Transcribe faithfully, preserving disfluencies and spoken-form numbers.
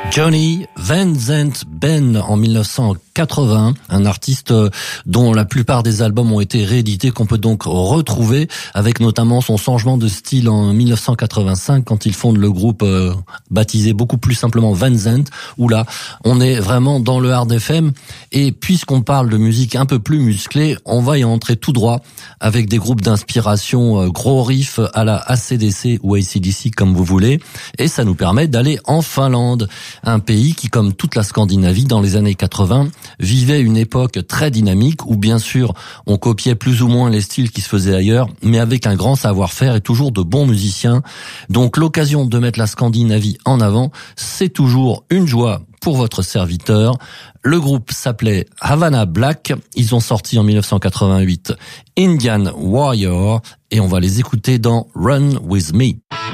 Johnny Van Zandt Ben en mille neuf cent quatre-vingts, un artiste dont la plupart des albums ont été réédités, qu'on peut donc retrouver, avec notamment son changement de style en mille neuf cent quatre-vingt-cinq quand il fonde le groupe euh, baptisé beaucoup plus simplement Van Zandt, où là on est vraiment dans le hard F M. Et puisqu'on parle de musique un peu plus musclée, on va y entrer tout droit avec des groupes d'inspiration euh, gros riff à la A C D C ou A C D C comme vous voulez, et ça nous permet d'aller en Finlande, un pays qui, comme toute la Scandinavie dans les années quatre-vingts, vivait une époque très dynamique où bien sûr on copiait plus ou moins les styles qui se faisaient ailleurs, mais avec un grand savoir-faire et toujours de bons musiciens. Donc l'occasion de mettre la Scandinavie en avant, c'est toujours une joie pour votre serviteur. Le groupe s'appelait Havana Black, ils ont sorti en mille neuf cent quatre-vingt-huit Indian Warrior et on va les écouter dans Run With Me.